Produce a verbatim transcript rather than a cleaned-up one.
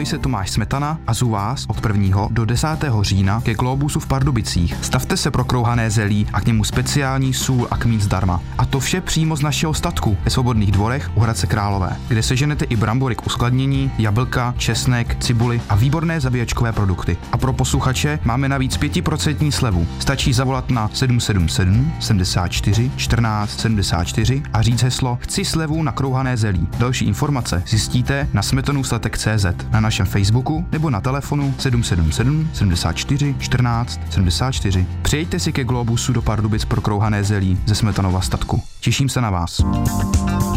Jmenuji se Tomáš Smetana a zvu vás od prvního do desátého října ke Globusu v Pardubicích. Stavte se pro krouhané zelí a k němu speciální sůl a kmín zdarma. A to vše přímo z našeho statku ve Svobodných dvorech u Hradce Králové, kde seženete i brambory k uskladnění, jablka, česnek, cibuli a výborné zabíjačkové produkty. A pro posluchače máme navíc pětiprocentní slevu. Stačí zavolat na sedm sedm sedm sedmdesát čtyři čtrnáct sedmdesát čtyři a říct heslo Chci slevu na krouhané zelí. Další informace zjistíte na smetanůstatek tečka cé zet, na našem Facebooku nebo na telefonu sedm sedm sedm sedmdesát čtyři čtrnáct sedmdesát čtyři. Přijďte si ke Globusu do Pardubic pro krouhané zelí ze Smetanova statku. Těším se na vás.